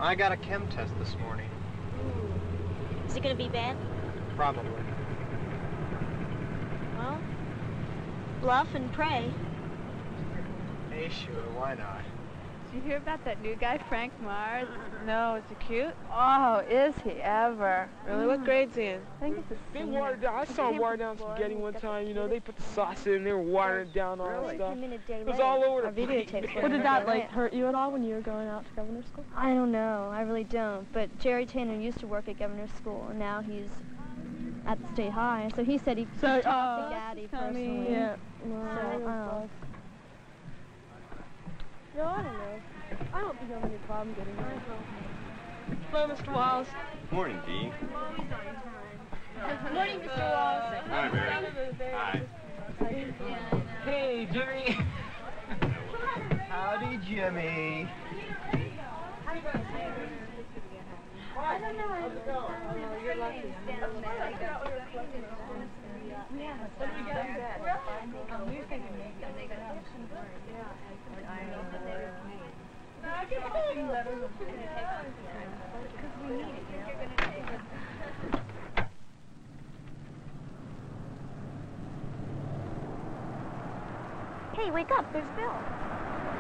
I got a chem test this morning. Ooh. Is it going to be bad? Probably. Well, bluff and pray. Hey, sure, why not? Did you hear about that new guy, Frank Mars? No, is he cute? Oh, is he ever? Really? What grade's he in? I think it's a senior. I saw him water down spaghetti one time, you know, they put the sauce in, they were watering it down all that stuff. It was all over the place. Well, did that, like, hurt you at all when you were going out to governor's school? I don't know. I really don't. But Jerry Tanner used to work at governor's school, and now he's at the state high. So he said he talked to Gaddy personally. Yeah. No, I don't know. No, I don't know. I don't think I have any problem getting there. Hello, Mr. Walls. Morning, Dee. Morning, Mr. Walls. Hi, Mary. Hi. Hey, Jimmy. Howdy, Jimmy. I don't know. You're lucky. We're thinking maybe they got some Hey, wake up. There's Bill.